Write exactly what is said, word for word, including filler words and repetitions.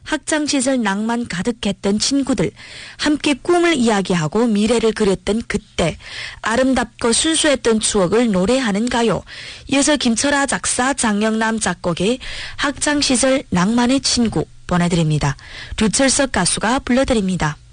학창시절 낭만 가득했던 친구들, 함께 꿈을 이야기하고 미래를 그렸던 그때, 아름답고 순수했던 추억을 노래하는 가요. 이어서 김철아 작사, 장영남 작곡의 학창시절 낭만의 친구 보내드립니다. 류철석 가수가 불러드립니다.